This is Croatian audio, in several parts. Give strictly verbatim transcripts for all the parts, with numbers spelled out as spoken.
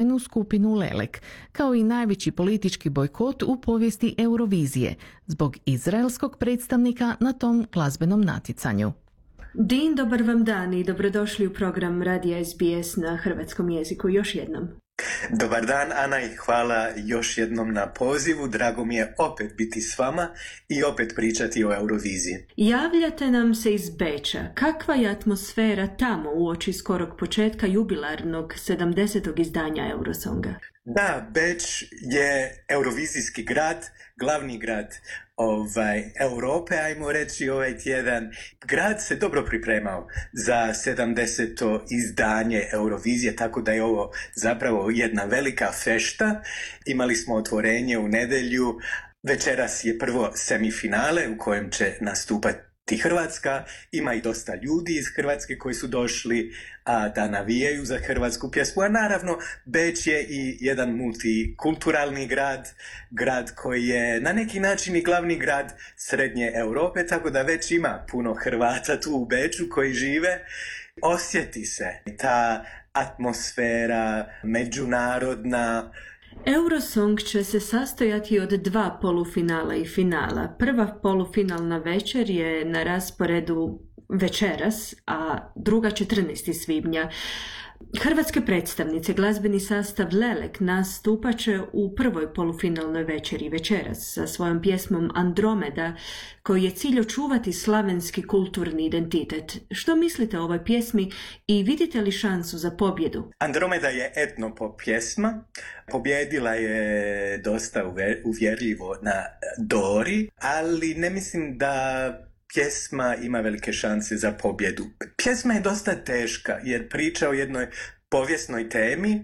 glazbenu skupinu Lelek, kao i najveći politički bojkot u povijesti Eurovizije, zbog izraelskog predstavnika na tom glazbenom natjecanju. Din, dobar vam dan i dobrodošli u program Radija S B S na hrvatskom jeziku još jednom. Dobar dan, Ana, i hvala još jednom na pozivu. Drago mi je opet biti s vama i opet pričati o Euroviziji. Javljate nam se iz Beča. Kakva je atmosfera tamo uoči skorog početka jubilarnog sedamdesetog izdanja Eurosonga? Da, Beč je eurovizijski grad, glavni grad ovaj, Europe, ajmo reći ovaj tjedan. Grad se dobro pripremao za sedamdeseto izdanje Eurovizije, tako da je ovo zapravo jedna velika fešta. Imali smo otvorenje u nedjelju, večeras je prvo semifinale u kojem će nastupati Hrvatska. Ima i dosta ljudi iz Hrvatske koji su došli a, da navijaju za hrvatsku pjesmu, a naravno Beč je i jedan multikulturalni grad, grad koji je na neki način i glavni grad Srednje Europe, tako da već ima puno Hrvata tu u Beču koji žive. Osjeti se ta atmosfera međunarodna. Eurosong će se sastojati od dva polufinala i finala. Prva polufinalna večer je na rasporedu večeras, a druga četrnaestog svibnja. Hrvatske predstavnice, glazbeni sastav Lelek, nastupat će u prvoj polufinalnoj večeri večeras sa svojom pjesmom Andromeda, koji je cilj očuvati slavenski kulturni identitet. Što mislite o ovoj pjesmi i vidite li šansu za pobjedu? Andromeda je etnopop pjesma. Pobjedila je dosta uvjerljivo na Dori, ali ne mislim da pjesma ima velike šanse za pobjedu. Pjesma je dosta teška jer priča o jednoj povijesnoj temi.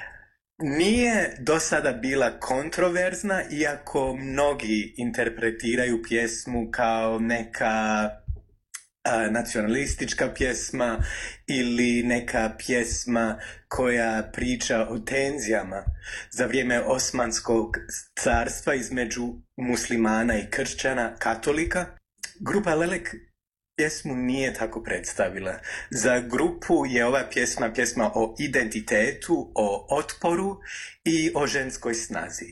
Nije do sada bila kontroverzna, iako mnogi interpretiraju pjesmu kao neka a, nacionalistička pjesma ili neka pjesma koja priča o tenzijama za vrijeme Osmanskog carstva između muslimana i kršćana, katolika. Grupa Lelek pjesmu nije tako predstavila. Za grupu je ova pjesma pjesma o identitetu, o otporu i o ženskoj snazi.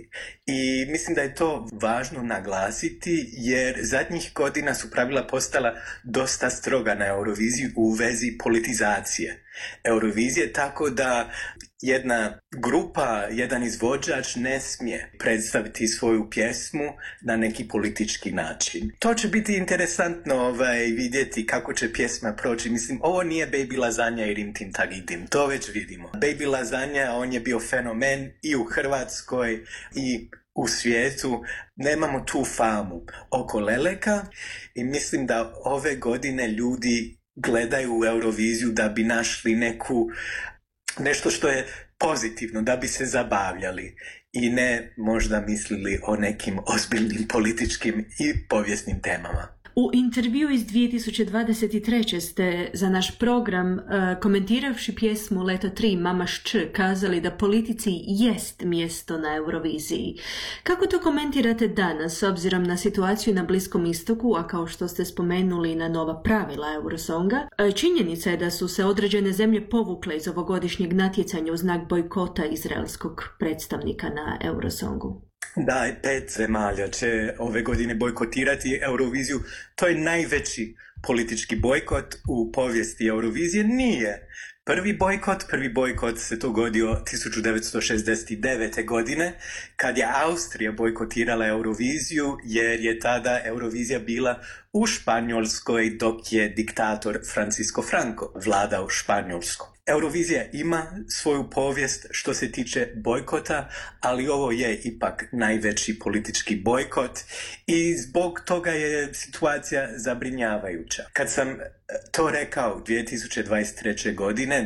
I mislim da je to važno naglasiti jer zadnjih godina su pravila postala dosta stroga na Euroviziji u vezi politizacije Eurovizije, tako da jedna grupa, jedan izvođač ne smije predstaviti svoju pjesmu na neki politički način. To će biti interesantno ovaj, vidjeti kako će pjesma proći. Mislim, ovo nije Baby Lasagna i Rim Tim Tagidim, to već vidimo. Baby Lasagna, on je bio fenomen i u Hrvatskoj i u svijetu. Nemamo tu famu oko Leleka i mislim da ove godine ljudi gledaju u Euroviziju da bi našli neku nešto što je pozitivno, da bi se zabavljali i ne možda mislili o nekim ozbiljnim političkim i povijesnim temama. U intervju iz dvije tisuće dvadeset treće ste za naš program, uh, komentiravši pjesmu Leto tri Mama Šč, kazali da politici jest mjesto na Euroviziji. Kako to komentirate danas, s obzirom na situaciju na Bliskom istoku, a kao što ste spomenuli na nova pravila Eurosonga? Uh, činjenica je da su se određene zemlje povukle iz ovogodišnjeg natjecanja u znak bojkota izraelskog predstavnika na Eurosongu. Da, pet zemalja će ove godine bojkotirati Euroviziju. To je najveći politički bojkot u povijesti Eurovizije. Nije prvi bojkot. Prvi bojkot se dogodio tisuću devetsto šezdeset devete. godine kad je Austrija bojkotirala Euroviziju jer je tada Eurovizija bila u Španjolskoj dok je diktator Francisco Franco vladao Španjolskom. Eurovizija ima svoju povijest što se tiče bojkota, ali ovo je ipak najveći politički bojkot i zbog toga je situacija zabrinjavajuća. Kad sam to rekao dvije tisuće dvadeset treće. godine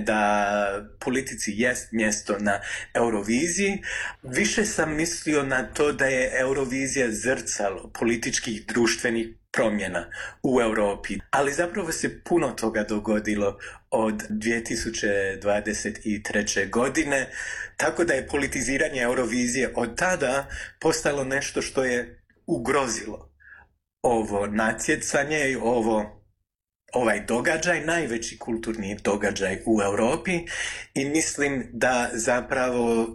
da politici jest mjesto na Euroviziji, više sam mislio na to da je Eurovizija zrcalo političkih društvenih promjena u Europi. Ali zapravo se puno toga dogodilo od dvije tisuće dvadeset treće. godine, tako da je politiziranje Eurovizije od tada postalo nešto što je ugrozilo ovo natjecanje i ovo ovaj događaj, najveći kulturni događaj u Europi, i mislim da zapravo